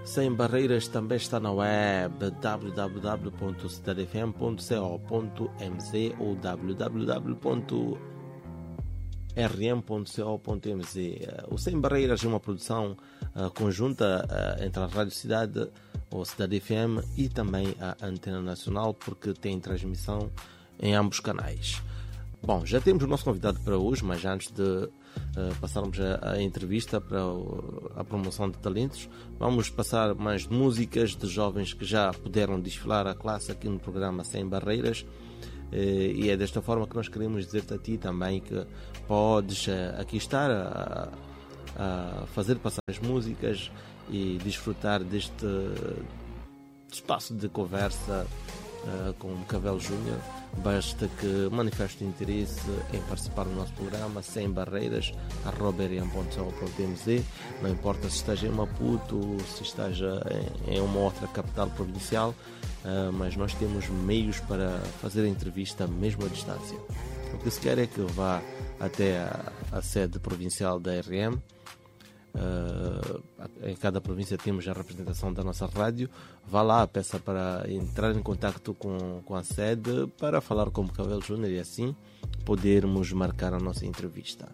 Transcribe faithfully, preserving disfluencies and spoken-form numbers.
Sem Barreiras também está na web w w w ponto cidade f m ponto co ponto m z ou w w w ponto r m ponto co ponto m z. O Sem Barreiras é uma produção uh, conjunta uh, entre a Rádio Cidade, ou Cidade F M, e também a Antena Nacional, porque tem transmissão em ambos canais. Bom, já temos o nosso convidado para hoje, mas antes de uh, passarmos a, a entrevista para o, a promoção de talentos, vamos passar mais músicas de jovens que já puderam desfilar a classe aqui no programa Sem Barreiras. Uh, e é desta forma que nós queremos dizer-te a ti também que podes uh, aqui estar a, a fazer passar as músicas e desfrutar deste espaço de conversa uh, com o Cavelo Júnior. Basta que manifeste interesse em participar do nosso programa Sem Barreiras, arroba r m ponto co ponto m z. Não importa se esteja em Maputo, se esteja em, em uma outra capital provincial, uh, mas nós temos meios para fazer a entrevista mesmo à distância. O que se quer é que vá até a, a sede provincial da R M. Uh, em cada província temos a representação da nossa rádio. Vá lá, peça para entrar em contato com, com a sede para falar com o Cavelo Júnior e assim podermos marcar a nossa entrevista.